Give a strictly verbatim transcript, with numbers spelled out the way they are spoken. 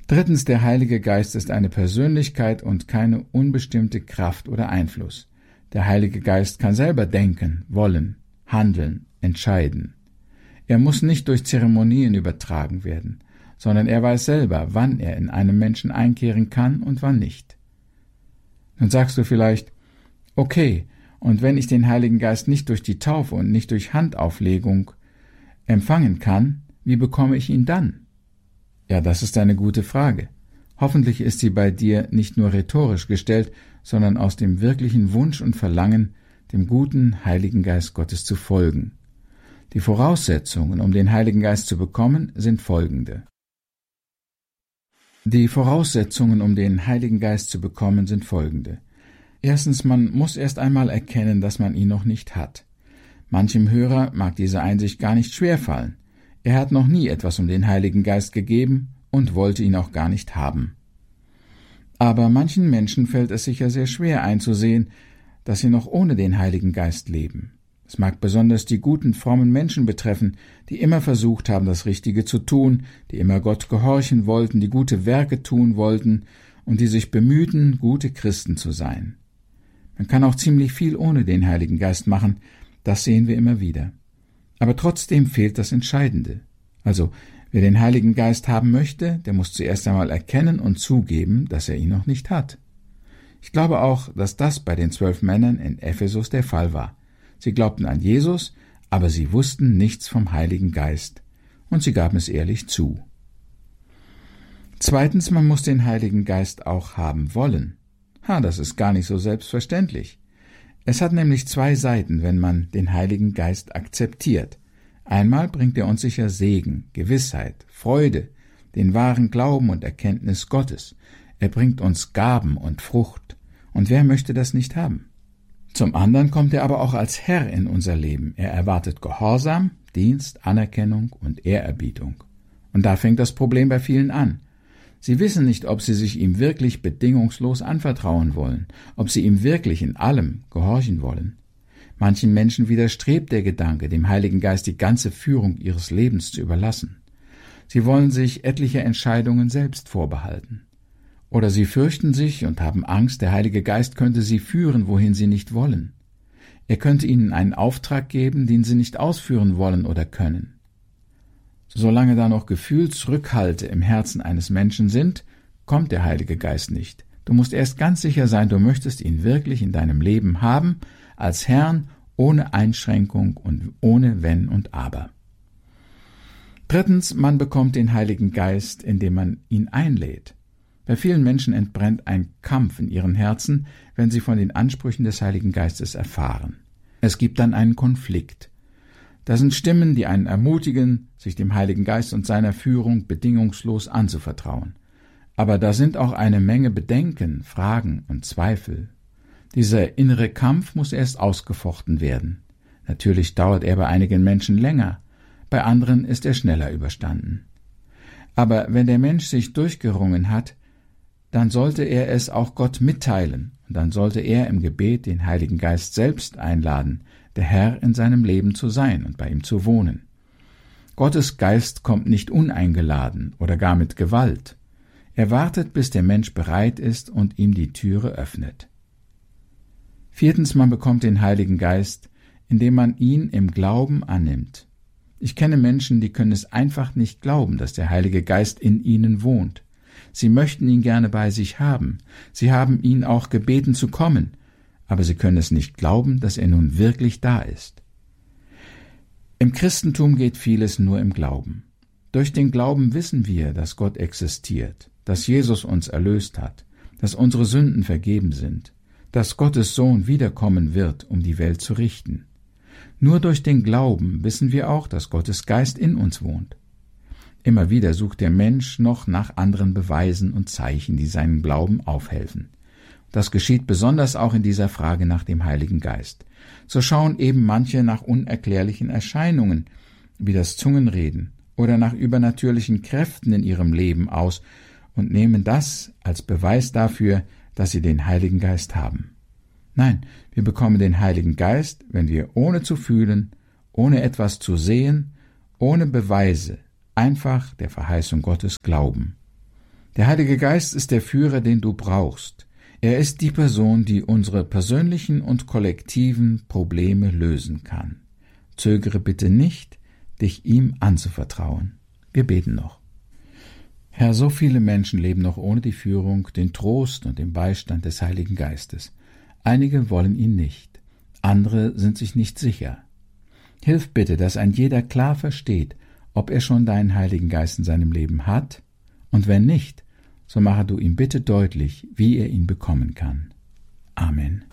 Drittens, der Heilige Geist ist eine Persönlichkeit und keine unbestimmte Kraft oder Einfluss. Der Heilige Geist kann selber denken, wollen, handeln, entscheiden. Er muss nicht durch Zeremonien übertragen werden, sondern er weiß selber, wann er in einem Menschen einkehren kann und wann nicht. Nun sagst du vielleicht, okay, und wenn ich den Heiligen Geist nicht durch die Taufe und nicht durch Handauflegung empfangen kann, wie bekomme ich ihn dann? Ja, das ist eine gute Frage. Hoffentlich ist sie bei dir nicht nur rhetorisch gestellt, sondern aus dem wirklichen Wunsch und Verlangen, dem guten Heiligen Geist Gottes zu folgen. Die Voraussetzungen, um den Heiligen Geist zu bekommen, sind folgende. Die Voraussetzungen, um den Heiligen Geist zu bekommen, sind folgende. Erstens, man muss erst einmal erkennen, dass man ihn noch nicht hat. Manchem Hörer mag diese Einsicht gar nicht schwerfallen. Er hat noch nie etwas um den Heiligen Geist gegeben und wollte ihn auch gar nicht haben. Aber manchen Menschen fällt es sicher sehr schwer einzusehen, dass sie noch ohne den Heiligen Geist leben. Es mag besonders die guten, frommen Menschen betreffen, die immer versucht haben, das Richtige zu tun, die immer Gott gehorchen wollten, die gute Werke tun wollten und die sich bemühten, gute Christen zu sein. Man kann auch ziemlich viel ohne den Heiligen Geist machen, das sehen wir immer wieder. Aber trotzdem fehlt das Entscheidende. Also, wer den Heiligen Geist haben möchte, der muss zuerst einmal erkennen und zugeben, dass er ihn noch nicht hat. Ich glaube auch, dass das bei den zwölf Männern in Ephesus der Fall war. Sie glaubten an Jesus, aber sie wussten nichts vom Heiligen Geist, und sie gaben es ehrlich zu. Zweitens, man muss den Heiligen Geist auch haben wollen. Ha, das ist gar nicht so selbstverständlich. Es hat nämlich zwei Seiten, wenn man den Heiligen Geist akzeptiert. Einmal bringt er uns sicher Segen, Gewissheit, Freude, den wahren Glauben und Erkenntnis Gottes. Er bringt uns Gaben und Frucht. Und wer möchte das nicht haben? Zum anderen kommt er aber auch als Herr in unser Leben. Er erwartet Gehorsam, Dienst, Anerkennung und Ehrerbietung. Und da fängt das Problem bei vielen an. Sie wissen nicht, ob sie sich ihm wirklich bedingungslos anvertrauen wollen, ob sie ihm wirklich in allem gehorchen wollen. Manchen Menschen widerstrebt der Gedanke, dem Heiligen Geist die ganze Führung ihres Lebens zu überlassen. Sie wollen sich etliche Entscheidungen selbst vorbehalten. Oder sie fürchten sich und haben Angst, der Heilige Geist könnte sie führen, wohin sie nicht wollen. Er könnte ihnen einen Auftrag geben, den sie nicht ausführen wollen oder können. Solange da noch Gefühlsrückhalte im Herzen eines Menschen sind, kommt der Heilige Geist nicht. Du musst erst ganz sicher sein, du möchtest ihn wirklich in deinem Leben haben, als Herrn, ohne Einschränkung und ohne Wenn und Aber. Drittens, man bekommt den Heiligen Geist, indem man ihn einlädt. Bei vielen Menschen entbrennt ein Kampf in ihren Herzen, wenn sie von den Ansprüchen des Heiligen Geistes erfahren. Es gibt dann einen Konflikt. Da sind Stimmen, die einen ermutigen, sich dem Heiligen Geist und seiner Führung bedingungslos anzuvertrauen. Aber da sind auch eine Menge Bedenken, Fragen und Zweifel. Dieser innere Kampf muss erst ausgefochten werden. Natürlich dauert er bei einigen Menschen länger, bei anderen ist er schneller überstanden. Aber wenn der Mensch sich durchgerungen hat, dann sollte er es auch Gott mitteilen, und dann sollte er im Gebet den Heiligen Geist selbst einladen, der Herr in seinem Leben zu sein und bei ihm zu wohnen. Gottes Geist kommt nicht uneingeladen oder gar mit Gewalt. Er wartet, bis der Mensch bereit ist und ihm die Türe öffnet. Viertens, man bekommt den Heiligen Geist, indem man ihn im Glauben annimmt. Ich kenne Menschen, die können es einfach nicht glauben, dass der Heilige Geist in ihnen wohnt. Sie möchten ihn gerne bei sich haben. Sie haben ihn auch gebeten zu kommen, aber sie können es nicht glauben, dass er nun wirklich da ist. Im Christentum geht vieles nur im Glauben. Durch den Glauben wissen wir, dass Gott existiert, dass Jesus uns erlöst hat, dass unsere Sünden vergeben sind, dass Gottes Sohn wiederkommen wird, um die Welt zu richten. Nur durch den Glauben wissen wir auch, dass Gottes Geist in uns wohnt. Immer wieder sucht der Mensch noch nach anderen Beweisen und Zeichen, die seinen Glauben aufhelfen. Das geschieht besonders auch in dieser Frage nach dem Heiligen Geist. So schauen eben manche nach unerklärlichen Erscheinungen, wie das Zungenreden, oder nach übernatürlichen Kräften in ihrem Leben aus und nehmen das als Beweis dafür, dass sie den Heiligen Geist haben. Nein, wir bekommen den Heiligen Geist, wenn wir ohne zu fühlen, ohne etwas zu sehen, ohne Beweise, einfach der Verheißung Gottes glauben. Der Heilige Geist ist der Führer, den du brauchst. Er ist die Person, die unsere persönlichen und kollektiven Probleme lösen kann. Zögere bitte nicht, dich ihm anzuvertrauen. Wir beten noch. Herr, so viele Menschen leben noch ohne die Führung, den Trost und den Beistand des Heiligen Geistes. Einige wollen ihn nicht, andere sind sich nicht sicher. Hilf bitte, dass ein jeder klar versteht, ob er schon deinen Heiligen Geist in seinem Leben hat, und wenn nicht, so mache du ihm bitte deutlich, wie er ihn bekommen kann. Amen.